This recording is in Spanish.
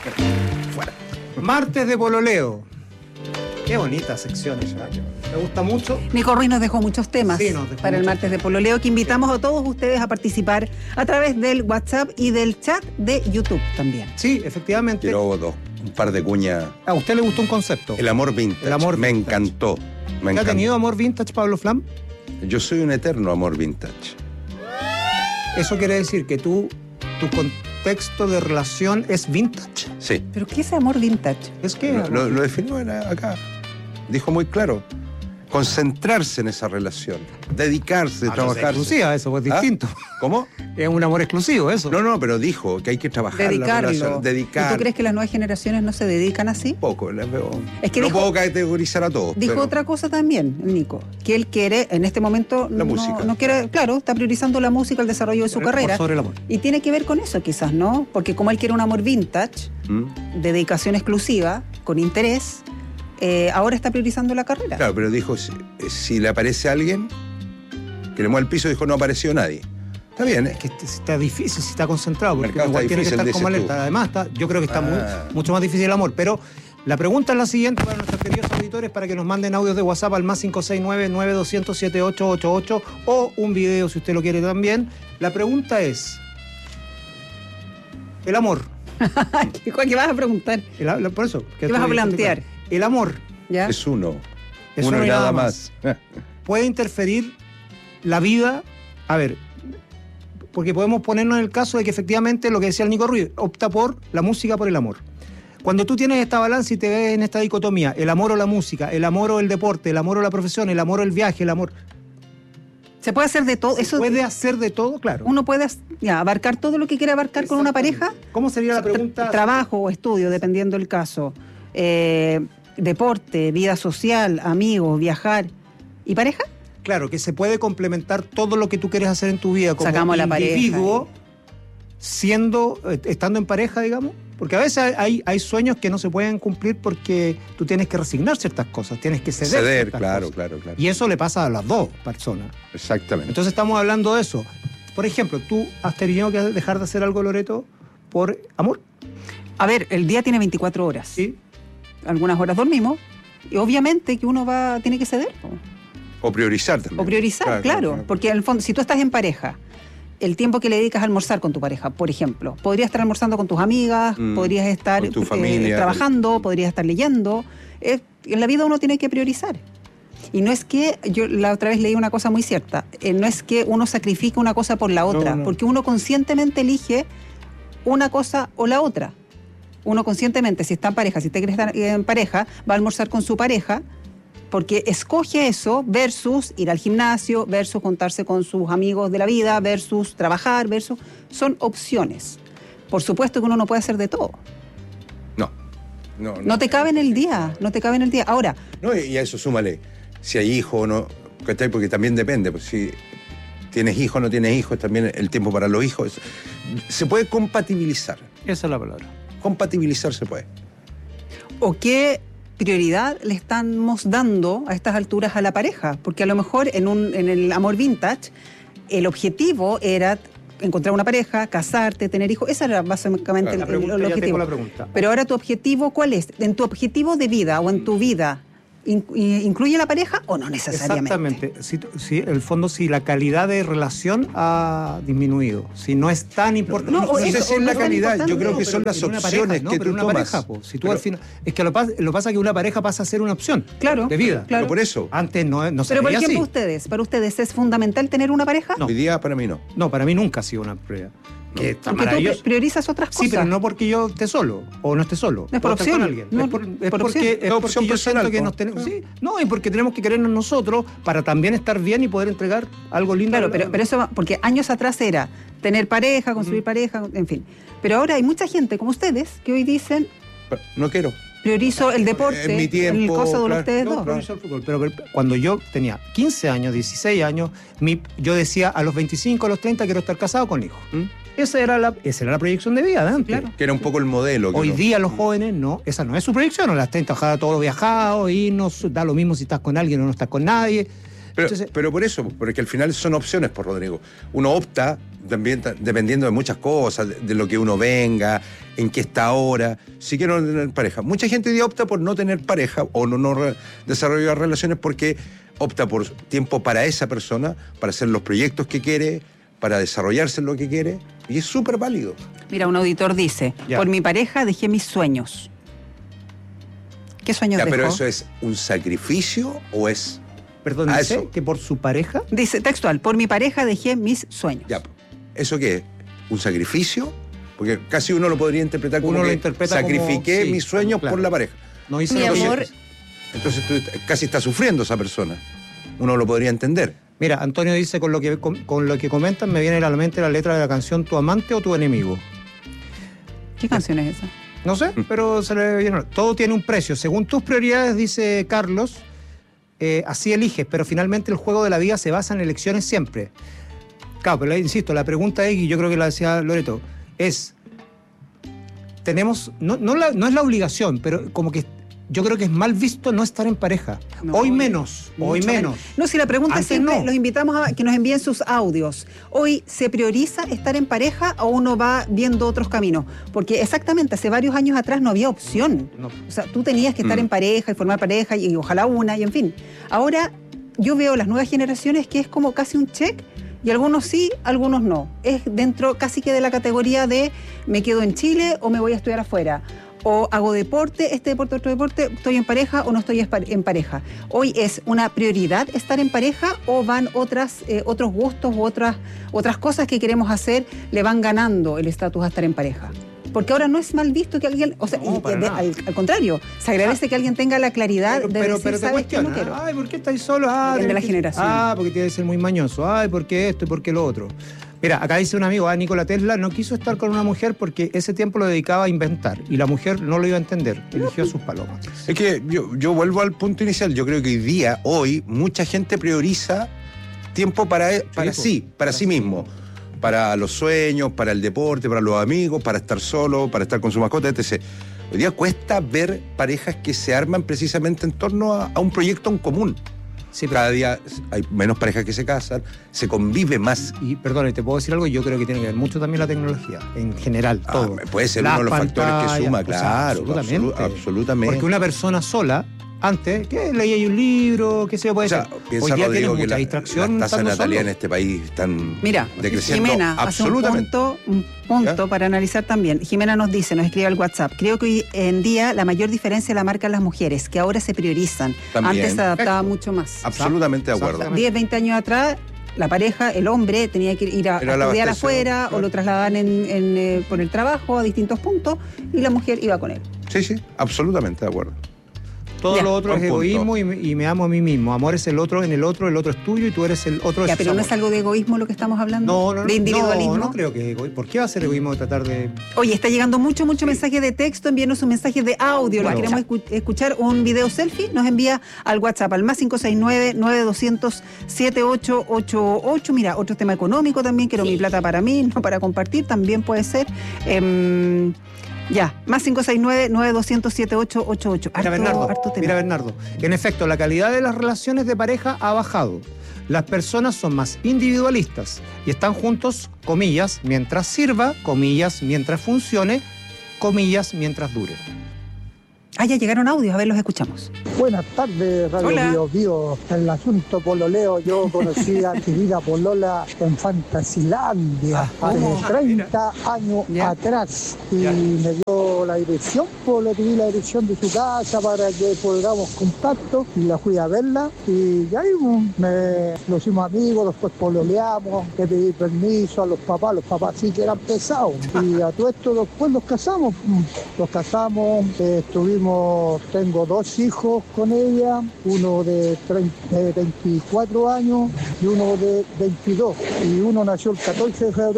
Fuera. Martes de pololeo. Qué bonita sección ella. Me gusta mucho. Nico Ruiz nos dejó muchos temas para el martes de pololeo que invitamos a todos ustedes a participar a través del WhatsApp y del chat de YouTube también. Sí, efectivamente. Quiero un par de cuñas. ¿A usted le gustó un concepto? El amor vintage. El amor me vintage. encantó. ¿Ha tenido amor vintage, Pablo Flam? Yo soy un eterno amor vintage. Eso quiere decir que tu contexto de relación es vintage. Sí. ¿Pero qué es amor vintage? Es que Lo definió acá. Dijo muy claro. Concentrarse en esa relación. Dedicarse, trabajar. Es exclusiva, eso es distinto. ¿Cómo? Es un amor exclusivo, eso. No, pero dijo que hay que trabajar la relación. ¿Y tú crees que las nuevas generaciones no se dedican así? Poco, las veo. Es que no dijo, puedo categorizar a todos. Dijo pero otra cosa también, Nico, que él quiere, en este momento, La música. no quiere, claro, está priorizando la música, el desarrollo de su carrera. Sobre el amor. Y tiene que ver con eso, quizás, ¿no? Porque como él quiere un amor vintage, dedicación exclusiva, con interés, ahora está priorizando la carrera. Claro, pero dijo, si le aparece alguien que le mueva el piso, dijo, no apareció nadie. Está bien, ¿eh? Es que está difícil, si está concentrado, porque mercado igual está tiene que difícil, estar como dices tú. alerta. Además, yo creo que está mucho más difícil el amor. Pero la pregunta es la siguiente para nuestros queridos auditores, para que nos manden audios de WhatsApp al más 569-9200-7888 o un video si usted lo quiere también. La pregunta es, el amor. ¿Qué vas a preguntar? Por eso. ¿Qué vas a plantear? El amor. ¿Ya? Es uno. Es uno uno y y nada nada más. Puede interferir la vida. A ver, porque podemos ponernos en el caso de que efectivamente lo que decía el Nico Ruiz, opta por la música por el amor. Cuando tú tienes esta balanza y te ves en esta dicotomía, el amor o la música, el amor o el deporte, el amor o la profesión, el amor o el viaje, el amor... ¿Se puede hacer de todo? ¿Se puede hacer de todo? Claro. Uno puede abarcar todo lo que quiere abarcar con una pareja. ¿Cómo sería la pregunta? Trabajo o estudio, dependiendo del caso. Deporte, vida social, amigos, viajar. ¿Y pareja? Claro, que se puede complementar todo lo que tú quieres hacer en tu vida como Sacamos la individuo, estando en pareja, digamos. Porque a veces hay sueños que no se pueden cumplir porque tú tienes que resignar ciertas cosas, tienes que ceder ciertas claro. Y eso le pasa a las dos personas. Exactamente. Entonces estamos hablando de eso. Por ejemplo, ¿tú has tenido que dejar de hacer algo, Loreto, por amor? A ver, el día tiene 24 horas. Sí. Algunas horas dormimos. Y obviamente que uno tiene que ceder. O priorizar también. O priorizar, claro. Porque en el fondo, si tú estás en pareja, el tiempo que le dedicas a almorzar con tu pareja, por ejemplo, podrías estar almorzando con tus amigas, podrías estar con tu familia, trabajando, podrías estar leyendo. En la vida uno tiene que priorizar. Y no es que, yo la otra vez leí una cosa muy cierta, no es que uno sacrifique una cosa por la otra, No. porque uno conscientemente elige una cosa o la otra. Uno conscientemente, si está en pareja, si usted quiere estar en pareja, va a almorzar con su pareja, porque escoge eso versus ir al gimnasio, versus juntarse con sus amigos de la vida, versus trabajar, son opciones. Por supuesto que uno no puede hacer de todo. No te cabe en el día, Ahora... No, y a eso súmale, si hay hijo o no, ¿cachai? Porque también depende, pues si tienes hijos o no tienes hijos, también el tiempo para los hijos. Se puede compatibilizar. Esa es la palabra. Compatibilizar se puede. ¿O qué prioridad le estamos dando a estas alturas a la pareja? Porque a lo mejor en el amor vintage, el objetivo era encontrar una pareja, casarte, tener hijos. Ese era básicamente el objetivo. Ya tengo la pregunta. Pero ahora, ¿tu objetivo cuál es? ¿En tu objetivo de vida o en tu vida incluye la pareja o no necesariamente? Exactamente. El fondo, si la calidad de relación ha disminuido, si no es tan importante. No sé si es la calidad, yo creo que son las opciones que tú tomas. Si tú al final, es que lo pasa que una pareja pasa a ser una opción de vida. Claro. Pero por eso. Antes no se Pero por veía ejemplo, así. ¿para ustedes es fundamental tener una pareja? No. Hoy día para mí no. No, para mí nunca ha sido una prioridad. Que está Porque maravilloso. tú priorizas otras cosas. Sí, pero no porque yo esté solo o no esté solo. No es por Puedo estar opción. con alguien. No, Es por porque opción yo siento personal, que nos tenemos. Sí, no, y porque tenemos que querernos nosotros para también estar bien y poder entregar algo lindo. Claro, pero eso, porque años atrás era tener pareja, construir pareja, en fin. Pero ahora hay mucha gente como ustedes que hoy dicen, No quiero. priorizo el deporte, En mi tiempo, el coso de claro. ustedes No, dos. priorizo el fútbol. Pero cuando yo tenía 15 años, 16 años, yo decía a los 25, a los 30 quiero estar casado con hijos. Esa era la proyección de vida de antes. Claro. Que era un poco el modelo. Hoy día los jóvenes no, esa no es su proyección, a las 30 ojalá todos viajados y no da lo mismo si estás con alguien o no estás con nadie. Pero por eso, porque al final son opciones, por Rodrigo. Uno opta también dependiendo de muchas cosas, de lo que uno venga, en qué está ahora, si quiere no tener pareja. Mucha gente hoy día opta por no tener pareja o no desarrollar relaciones porque opta por tiempo para esa persona, para hacer los proyectos que quiere, para desarrollarse en lo que quiere, y es súper válido. Mira, un auditor dice, por mi pareja dejé mis sueños. ¿Qué sueños dejó? ¿Pero eso es un sacrificio o es...? Perdón, dice que por su pareja. Dice textual, por mi pareja dejé mis sueños. Ya, ¿eso qué es? ¿Un sacrificio? Porque casi uno lo podría interpretar como que sacrifiqué mis sueños por la pareja. No hice mi amor. Entonces tú casi estás sufriendo esa persona. Uno lo podría entender. Mira, Antonio dice, con lo que comentan me viene a la mente la letra de la canción Tu amante o tu enemigo. ¿Qué canción es esa? No sé, pero se le viene. Todo tiene un precio. Según tus prioridades, dice Carlos, así eliges, pero finalmente el juego de la vida se basa en elecciones siempre. Claro, pero insisto, la pregunta es, y yo creo que la decía Loreto, es, tenemos, no es la obligación, pero como que yo creo que es mal visto no estar en pareja. No, hoy menos. No, si la pregunta Antes es siempre, no. los invitamos a que nos envíen sus audios. Hoy, ¿se prioriza estar en pareja o uno va viendo otros caminos? Porque exactamente, hace varios años atrás no había opción. No. O sea, tú tenías que estar en pareja y formar pareja y ojalá una, y en fin. Ahora, yo veo las nuevas generaciones que es como casi un check, y algunos sí, algunos no. Es dentro casi que de la categoría de me quedo en Chile o me voy a estudiar afuera. O hago deporte, este deporte, otro deporte, estoy en pareja o no estoy en pareja. Hoy es una prioridad estar en pareja o van otros gustos u otras cosas que queremos hacer, le van ganando el estatus a estar en pareja. Porque ahora no es mal visto que alguien, o sea, No, al contrario, se agradece que alguien tenga la claridad de decir, pero te ¿sabes qué? No cuestiona. quiero. Ay, ¿por qué estáis solos? Depende de la generación. Porque tiene que ser muy mañoso. Ay, ¿por qué esto y por qué lo otro? Mira, acá dice un amigo, Nikola Tesla no quiso estar con una mujer porque ese tiempo lo dedicaba a inventar y la mujer no lo iba a entender, eligió a sus palomas. Es que yo vuelvo al punto inicial. Yo creo que hoy, mucha gente prioriza tiempo para sí mismo. Para los sueños, para el deporte, para los amigos, para estar solo, para estar con su mascota, etc. Hoy día cuesta ver parejas que se arman precisamente en torno a un proyecto en común. Sí, Cada día hay menos parejas que se casan, se convive más. Y perdón, te puedo decir algo, yo creo que tiene que ver mucho también la tecnología, en general, todo. Puede ser uno de los factores que suma, claro, absolutamente. Absolutamente. Porque una persona sola, antes, que leía un libro, qué sé yo, puede ser. Piensa, Hoy día Rodrigo, tiene mucha que distracción. las tasas de estando natalidad solo. en este país están decreciendo. Jimena hace un punto para analizar también. Jimena nos escribe al WhatsApp, creo que hoy en día la mayor diferencia la marcan las mujeres, que ahora se priorizan. También. Antes se adaptaba mucho más. Absolutamente de acuerdo. 10, 20 años atrás, la pareja, el hombre, tenía que ir a estudiar afuera, claro. o lo trasladaban por el trabajo a distintos puntos, y la mujer iba con él. Sí, absolutamente de acuerdo. Todo lo otro es buen punto. egoísmo y me amo a mí mismo. Amor es el otro es tuyo y tú eres el otro Ya, es pero no amor. es algo de egoísmo lo que estamos hablando, de individualismo. No creo que es egoísmo. ¿Por qué va a ser egoísmo tratar de...? Oye, está llegando mucho mensaje de texto, envíenos un mensaje de audio. Bueno. Lo queremos escuchar, un video selfie, nos envía al WhatsApp, al más 569-9200-7888. Mira, otro tema económico también, quiero mi plata para mí, no para compartir, también puede ser. Más 569-9200-7888. Mira, Bernardo. En efecto, la calidad de las relaciones de pareja ha bajado. Las personas son más individualistas y están juntos, comillas, mientras sirva, comillas, mientras funcione, comillas, mientras dure. Ya llegaron audios, a ver, los escuchamos. Buenas tardes, Radio Hola. Bio Bio. En el asunto pololeo, yo conocí a mi querida polola en Fantasilandia hace 30 años atrás. Y me dio la dirección, le pedí la dirección de su casa para que podamos contacto y la fui a verla. Y ya ahí nos hicimos amigos, después pololeamos, le pedí permiso a los papás sí que eran pesados. Y a todo esto después nos casamos, tengo 2 hijos con ella, uno de 24 años y uno de 22. Y uno nació el 14 de febrero